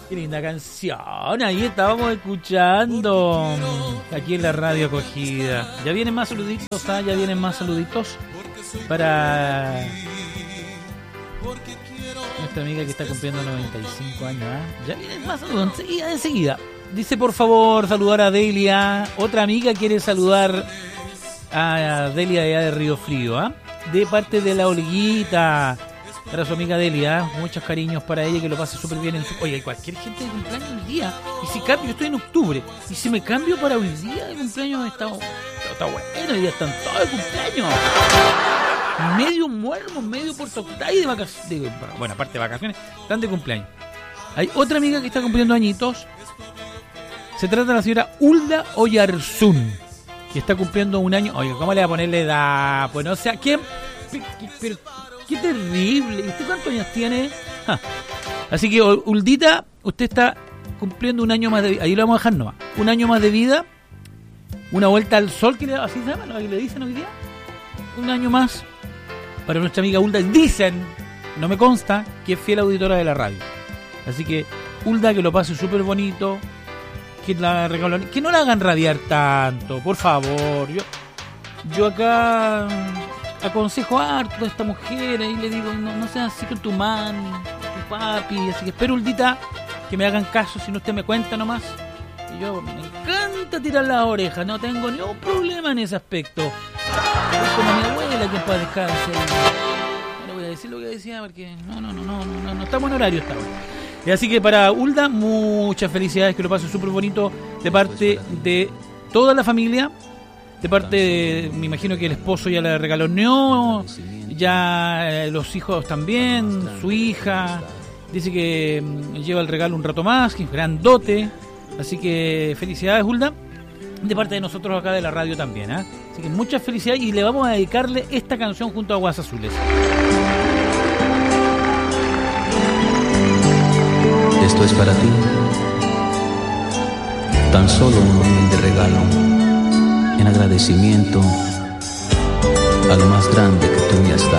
Qué linda canción. Ahí estábamos escuchando aquí en la radio acogida. Ya vienen más saluditos, ¿ah? Ya vienen más saluditos para nuestra amiga que está cumpliendo 95 años, ¿ah? Ya vienen más saludos enseguida. Dice, por favor, saludar a Delia. Otra amiga quiere saludar a Delia de allá de Río Frío, ¿ah? De parte de la Olguita. Para su amiga Delia, muchos cariños para ella, que lo pase súper bien en su... Oye, hay cualquier gente de cumpleaños hoy día. Y si cambio, yo estoy en octubre, y si me cambio para hoy día de cumpleaños, está bueno, hoy día están todos de cumpleaños. Medio muermo, medio Puerto Octay de vacaciones. Bueno, aparte de vacaciones, están de cumpleaños. Hay otra amiga que está cumpliendo añitos. Se trata de la señora Hulda Oyarzún, que está cumpliendo un año. Oye, ¿cómo le va a ponerle edad? Pues no sé, ¿quién? Pero... ¡qué terrible! ¿Y usted cuántos años tiene? Ja. Así que, Huldita, usted está cumpliendo un año más de vida. Ahí lo vamos a dejar nomás. Un año más de vida. Una vuelta al sol, así se llama, ¿no? ¿Le dicen hoy día? Un año más para nuestra amiga Hulda. Dicen, no me consta, que es fiel auditora de la radio. Así que, Hulda, que lo pase súper bonito. Que no la hagan radiar tanto, por favor. Yo acá... aconsejo harto a esta mujer y le digo, no seas así con tu mami, tu papi, así que espero, Huldita, que me hagan caso, si no usted me cuenta nomás. Y yo me encanta tirar las orejas, no tengo ningún problema en ese aspecto. Es como mi abuela, que pueda descansar. No le voy a decir lo que decía porque no estamos en horario esta hora. Y así que para Hulda, muchas felicidades, que lo pase súper bonito de parte de toda la familia. De parte de, me imagino que el esposo ya le regaló ya los hijos también, su hija, dice que lleva el regalo un rato más, que es grandote, así que felicidades, Hulda, de parte de nosotros acá de la radio también, ¿eh? Así que muchas felicidades, y le vamos a dedicarle esta canción junto a Aguas Azules. Esto es para ti, tan solo un humilde regalo, en agradecimiento a lo más grande que tú me has dado.